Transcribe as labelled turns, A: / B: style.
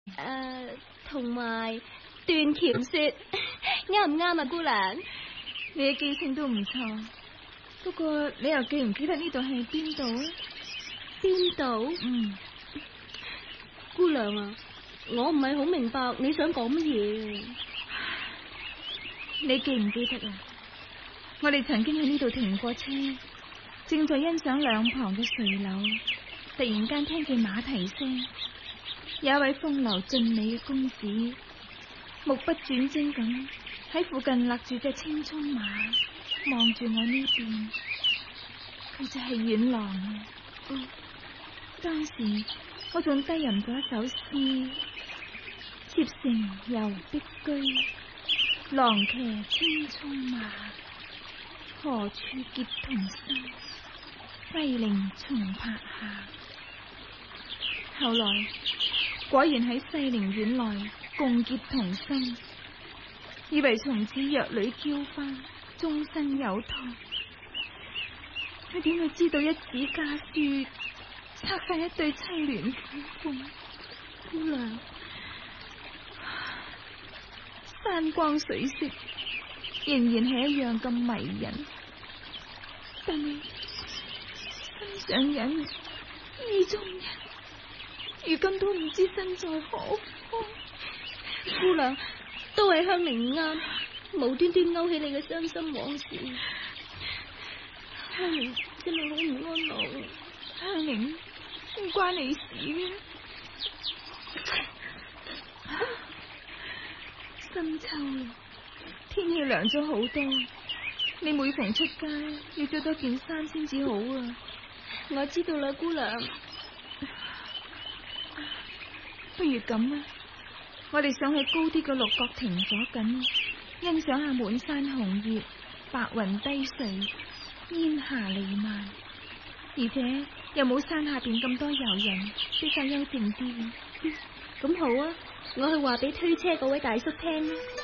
A: 同埋斷橋說，啱唔啱啊，姑娘？
B: 你嘅記性都唔錯，不過你又記唔記得呢度係邊度啊？
A: 邊度？姑娘啊，我唔係好明白你想講乜嘢。
B: 你記唔記得啊？我哋曾經喺呢度停過車，正在欣賞兩旁嘅垂柳，突然間聽見馬蹄聲，有一位風流俊美嘅公子，目不轉睛咁喺附近勒住隻青蔥馬，望住我呢邊。佢就係遠郎啊！當時我仲低吟咗一首詩：妾乘遊碧居，郎騎青蔥馬，何處結同心，西陵松柏下。後來果然喺西陵苑內共結同心，以為從此若女嬌歡，終身有託。佢點會知道一紙家書拆散一對淒戀夫婦？姑娘，山光水色仍然係一樣咁迷人，但係心上人意中人如今都唔知身在何方。
A: 姑娘，都係香菱唔啱，無端端勾起你嘅傷心往事。香菱真係好唔安樂。
B: 香菱唔關你事嘅。深秋啦，天氣涼咗好多，你每逢出街要着多件衫先至好啊。
A: 我知道啦，姑娘。
B: 不如咁啊，我哋上去高啲嘅鹿角亭坐緊，欣賞下滿山紅葉，白雲低垂，煙霞彌漫，而且又冇山下邊咁多遊人，比較幽靜啲。
A: 咁好啊，我去話俾推車嗰位大叔聽。